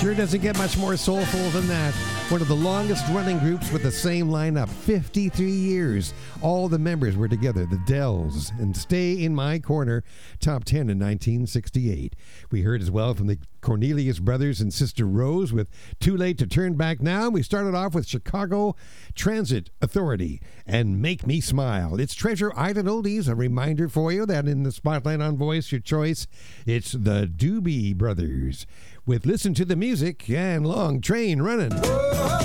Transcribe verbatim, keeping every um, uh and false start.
Sure doesn't get much more soulful than that. One of the longest running groups with the same lineup, fifty-three years. All the members were together, the Dells, and Stay in My Corner, top ten in nineteen sixty-eight. We heard as well from the Cornelius Brothers and Sister Rose with Too Late to Turn Back Now. We started off with Chicago Transit Authority and Make Me Smile. It's Treasure Island Oldies, a reminder for you that in the Spotlight on Voice, your choice, it's the Doobie Brothers with Listen to the Music and Long Train Running.